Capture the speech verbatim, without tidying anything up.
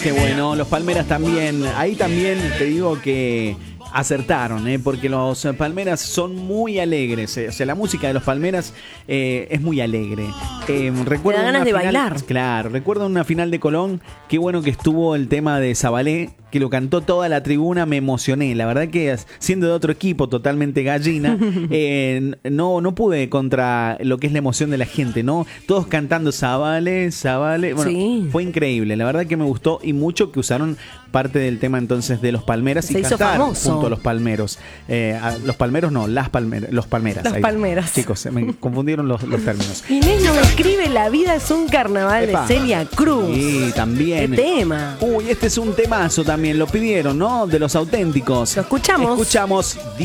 Qué bueno, los Palmeras también. Ahí también te digo que acertaron, ¿eh? Porque los Palmeras son muy alegres. ¿eh? O sea, la música de los Palmeras eh, es muy alegre. Eh, recuerdo Te da ganas una de final, bailar. Claro, recuerdo una final de Colón. Qué bueno que estuvo el tema de Zabalé, que lo cantó toda la tribuna. Me emocioné. La verdad que siendo de otro equipo, totalmente gallina, eh, no, no pude contra lo que es la emoción de la gente, ¿no? Todos cantando Zabalé, Zabalé. Bueno, Sí. fue increíble. La verdad que me gustó y mucho que usaron parte del tema entonces de los Palmeras Se y hizo cantaron famoso. junto a los Palmeros. Eh, a, los Palmeros no, las Palmeras, los Palmeras. Los ahí. Palmeras. Chicos, se me confundieron los, los términos. Inés nos escribe La vida es un carnaval Epa. de Celia Cruz. Sí, también. ¿Qué tema? Uy, este es un temazo también, lo pidieron, ¿no? De los auténticos. Lo escuchamos. Escuchamos